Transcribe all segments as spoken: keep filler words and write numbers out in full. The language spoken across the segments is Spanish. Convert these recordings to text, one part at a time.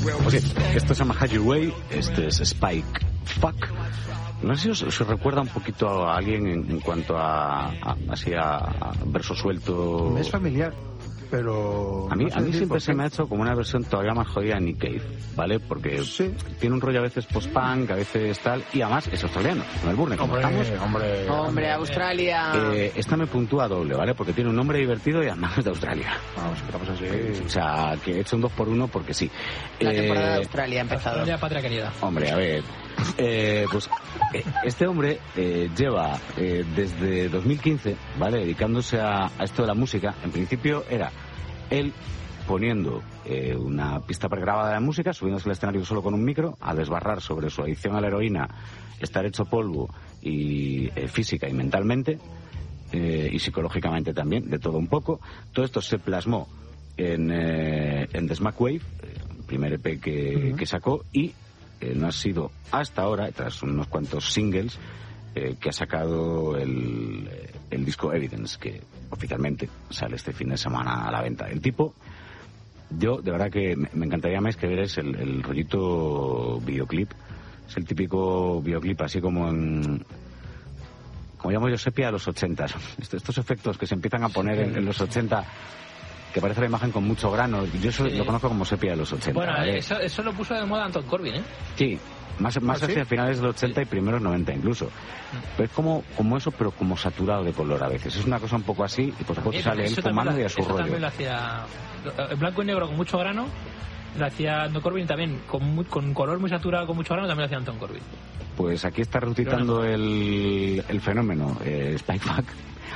Oye, esto se llama Hide Your Way, este es Spike Fuck. No sé si os, os recuerda un poquito a alguien en, en cuanto a, a así a, a verso suelto. Me es familiar, pero a mí, no sé a mí siempre se me ha hecho como una versión todavía más jodida de Nick Cave, ¿vale? Porque sí. tiene un rollo a veces post-punk, a veces tal, y además es australiano, Melbourne, como hombre, estamos. Hombre, hombre, Australia. Eh, esta me puntúa doble, ¿vale? Porque tiene un nombre divertido y además es de Australia. Vamos, estamos así. O sea, que he hecho un dos por uno porque sí. La eh, temporada de Australia ha empezado. Australia, patria querida. Hombre, a ver. Eh, pues eh, este hombre eh, lleva eh, desde dos mil quince, ¿vale? Dedicándose a, a esto de la música. En principio era él poniendo eh, una pista pregrabada de música, subiéndose al escenario solo con un micro, a desbarrar sobre su adicción a la heroína, estar hecho polvo y eh, física y mentalmente, eh, y psicológicamente también, de todo un poco. Todo esto se plasmó en, eh, en The Smack Wave, el primer E P que, uh-huh. que sacó, y eh, no ha sido hasta ahora, tras unos cuantos singles, eh, que ha sacado el, el disco Evidence, que oficialmente sale este fin de semana a la venta. El tipo, yo de verdad que me, me encantaría más que veres el, el rollito videoclip. Es el típico videoclip así como en, como llamo yo, sepia de los ochenta. Estos, estos efectos que se empiezan a poner en, en los ochenta, que parece la imagen con mucho grano. Yo eso sí. lo conozco como sepia de los ochenta. Bueno, ¿vale? eso, eso lo puso de moda Anton Corbijn, ¿eh? Sí, más, más ¿Ah, hacia sí? finales de los ochenta y primeros noventa incluso. Pero es como, como eso, pero como saturado de color a veces. Es una cosa un poco así, y por supuesto sale él fumando y a su eso rollo. También lo hacía en blanco y negro con mucho grano. Lo hacía Anton Corbijn también, con, muy, con color muy saturado, con mucho grano, también lo hacía Anton Corbijn. Pues aquí está resucitando el, el fenómeno eh, Spike Fuck.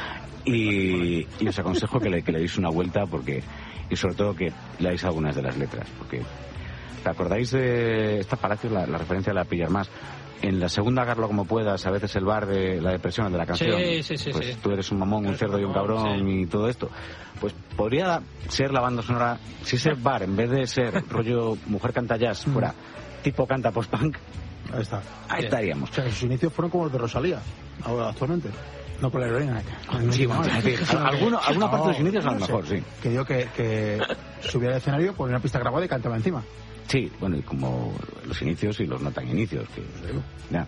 Y, y os aconsejo que le, que le deis una vuelta, porque, y sobre todo que leáis algunas de las letras, porque ¿te acordáis de esta palacio, la, la referencia de la pillar más? En la segunda, agarlo como puedas, a veces el bar de la depresión, el de la canción. Sí, sí, sí. Pues sí. tú eres un mamón, un cerdo y un cabrón, sí. Y todo esto. Pues podría ser la banda sonora, si ese bar, en vez de ser rollo mujer canta jazz, fuera tipo canta post-punk. Ahí está. Ahí estaríamos. O sea, sus inicios fueron como los de Rosalía, ahora actualmente. No con la heroína. Sí, bueno, es decir, alguno, alguna no, parte de los inicios a lo no mejor, sé. sí. Que digo que, que subía al escenario, ponía una pista grabada y cantaba encima. Sí, bueno, y como los inicios y los no tan inicios. Que, ya.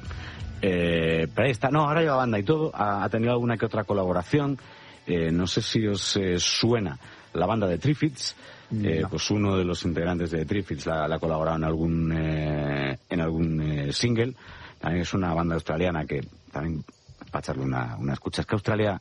Eh, pero ahí está, no, ahora lleva banda y todo, ha, ha tenido alguna que otra colaboración. Eh, no sé si os eh, suena la banda de Triffids. Eh, no. Pues uno de los integrantes de Triffids la, la ha colaborado en algún, eh, en algún eh, single. También es una banda australiana que también, para echarle una, una escucha, es que Australia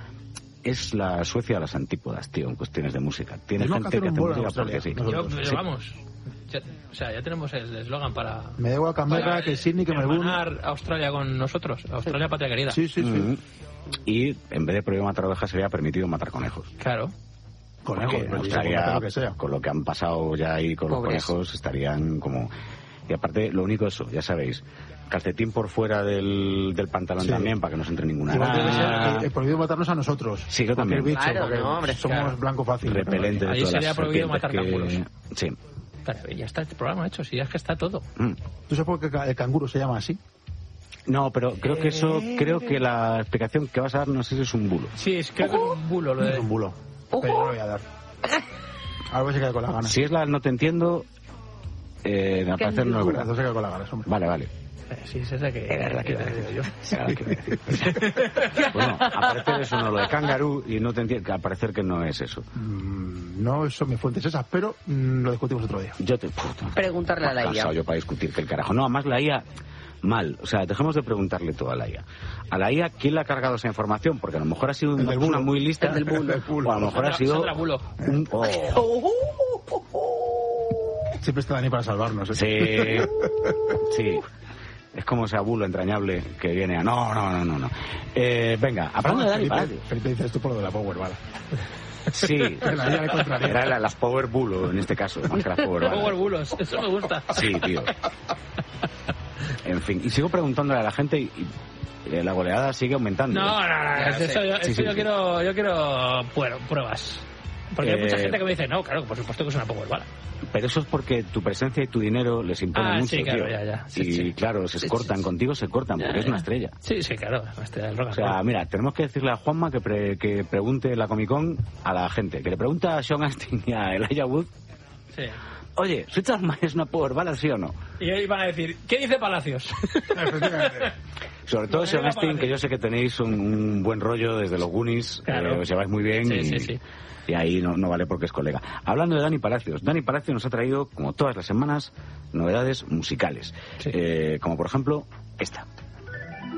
es la Suecia de las antípodas, tío, en cuestiones de música. Tiene Tenemos gente que, que hace música porque sí. Yo, pero sí. vamos, ya, o sea, ya tenemos el eslogan para... Me da igual Canberra, para, que Sydney, que Melbourne. Hermanar Australia con nosotros, Australia, patria querida. Sí, sí, sí. Mm-hmm. Y en vez de prohibir matar ovejas sería permitido matar conejos. Claro. Conejos, en Australia, lo que sea. con lo que han pasado ya ahí con Pobres. Los conejos, estarían como... Y aparte, lo único eso, ya sabéis, calcetín por fuera del, del pantalón sí. También, para que no se entre ninguna nada. El, el prohibido matarnos a nosotros. Sí, yo también. Bicho, claro, no, hombre, somos claro. blanco fácil. Repelente de Ahí todas sería las prohibido matar que... canguros. Sí. Claro, ya está este programa hecho, si es que está todo. Mm. ¿Tú sabes por qué el canguro se llama así? No, pero creo que eso, Eh... creo que la explicación que vas a dar, no sé si es un bulo. Sí, es, creo uh-huh. que es un bulo. Lo de... Es un bulo. Uh-huh. Pero no lo voy a dar. Ahora se queda con la gana. Si es la no te entiendo, eh, al parecer no es verdad. No se queda con la gana, hombre. Vale, vale. Eh, sí, es esa que... Era la que iba a decir yo. Era la que iba a decir. Bueno, al parecer es uno lo de kangaroo y no te entiendo, al parecer que no es eso. Mm, no son mis fuentes esas, pero mm, lo discutimos otro día. Yo te... Puta, preguntarle a la I A. Yo para discutirte el carajo. No, además la I A... Mal, o sea, dejemos de preguntarle todo a la I A. A la I A, ¿quién le ha cargado esa información? Porque a lo mejor ha sido una persona muy lista. El del bulo. O a lo mejor ha sido un... Oh. Siempre está Dani para salvarnos, ¿eh? Sí, sí. Es como ese abuelo entrañable que viene a... No, no, no, no, no. Eh, venga, hablando de Dani, Felipe, Felipe dice esto por lo de la Power, ¿vale? Sí, la I A le contraría. Era la, las Power Bulo en este caso, más que las Power Bala. Power Bulos, eso me gusta. Sí, tío. En fin, y sigo preguntándole a la gente y, y la goleada sigue aumentando. No, no, no, ya, eso, yo, sí, eso sí, yo sí. quiero, yo quiero, bueno, pruebas. Porque eh, hay mucha gente que me dice, no, claro, por supuesto que es una Power Bala. Pero eso es porque tu presencia y tu dinero les impone ah, mucho, sí, claro, tío. Ya, ya. Sí, y sí. claro, se sí, cortan, sí, sí. contigo se cortan, porque ya, es una estrella. Sí, sí, claro, una estrella del rock. O sea, mira, tenemos que decirle a Juanma que, pre, que pregunte la Comic Con a la gente, que le pregunte a Sean Astin y a Elijah Wood. Sí. oye, Sweet Child Mine es una power ballad, ¿sí o no? Y hoy van a decir, ¿qué dice Palacios? Efectivamente. Sobre todo Sean Astin, que yo sé que tenéis un, un buen rollo desde los Goonies, Claro. eh, os lleváis muy bien Sí, y, sí, sí. y ahí no, no vale porque es colega. Hablando de Dani Palacios, Dani Palacios nos ha traído, como todas las semanas, novedades musicales, Sí. eh, como por ejemplo esta.